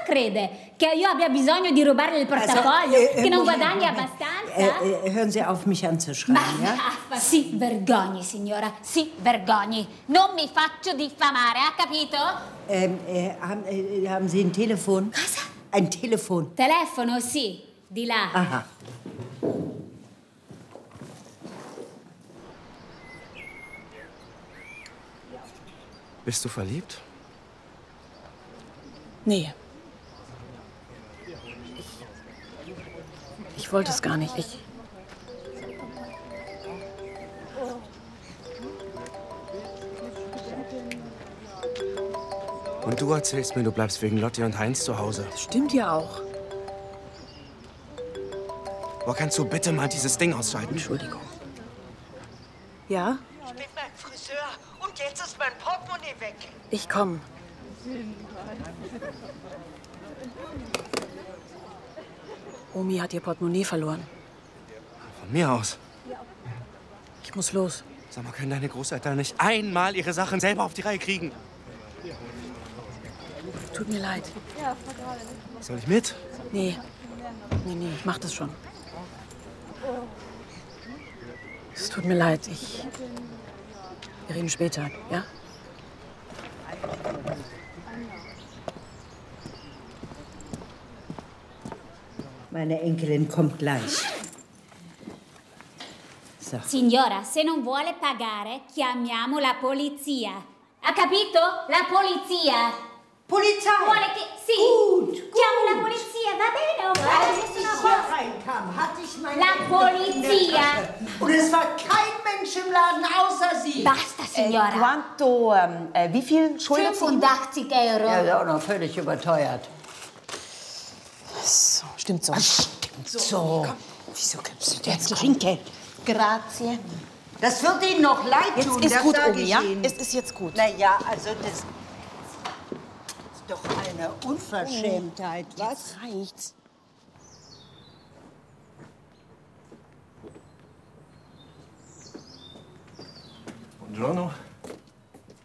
crede? Che io abbia bisogno di rubarle il portafoglio? Che non guadagni abbastanza? Hören Sie auf, mich anzuschreien, ja? Si vergogni, signora, si vergogni. Non mi faccio diffamare, ha capito? Haben Sie ein Telefon? Cosa? Ein Telefon. Telefono, sì, di là. Aha. Bist du verliebt? Nee. Ich wollte es gar nicht. Und du erzählst mir, du bleibst wegen Lotti und Heinz zu Hause. Das stimmt ja auch. Boah, kannst du bitte mal dieses Ding ausschalten? Entschuldigung. Ja? Ich bin beim Friseur und jetzt ist mein Portemonnaie weg. Ich komme. Omi hat ihr Portemonnaie verloren. Von mir aus. Ich muss los. Sag mal, können deine Großeltern nicht einmal ihre Sachen selber auf die Reihe kriegen? Tut mir leid. Soll ich mit? Nee. Nee, ich mach das schon. Es tut mir leid. Wir reden später, ja? Meine Enkelin kommt gleich. So. Signora, se non vuole pagare, chiamiamo la polizia. Ha capito? La polizia. Polizei! Vuole che... Sì. Gut, Chiamo la polizia, va bene? Als ich hier reinkam, hatte ich meine La Enkelin in der polizia. Tasche. Und es war kein Mensch im Laden außer Sie. Basta, signora. Quanto, wie viel schuldet sie? 85 Euro. Ja, ist auch noch völlig überteuert. So, stimmt so. Stimmt so. Komm. Wieso gibst du dir Jetzt Trinkgeld. Grazie. Das wird Ihnen noch leid Jetzt tun, ist das gut, sag Omi, ich ja? Ihnen. Es ist jetzt gut. Na ja, also das ist Doch eine Unverschämtheit, was? Reicht's. Buongiorno.